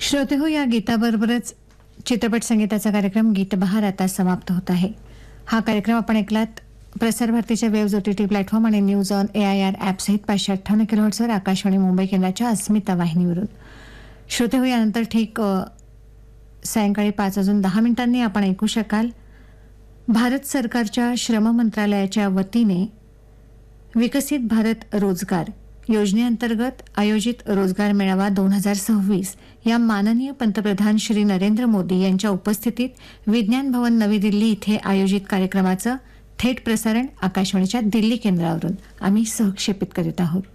श्रोते हो, या गीताबरोबरच चित्रपट संगीताचा कार्यक्रम गीतबहार आता समाप्त होत आहे. हा कार्यक्रम आपण ऐकलात प्रसार भारतीच्या वेव्ज OTT प्लॅटफॉर्म आणि न्यूज ऑन AIR ॲप सहित 558 किलोहर्ट्झवर आकाशवाणी मुंबई केंद्राच्या अस्मिता वाहिनीवरून. श्रोते हो, यानंतर ठीक सायंकाळी 5:10 आपण ऐकू शकाल भारत सरकारच्या श्रम मंत्रालयाच्या वतीने विकसित भारत रोजगार योजनेअंतर्गत आयोजित रोजगार मेळावा 2026 या माननीय पंतप्रधान श्री नरेंद्र मोदी यांच्या उपस्थितीत विज्ञान भवन नवी दिल्ली इथे आयोजित कार्यक्रमाचं थेट प्रसारण आकाशवाणीच्या दिल्ली केंद्रावरून आम्ही सहक्षेपित करीत आहोत.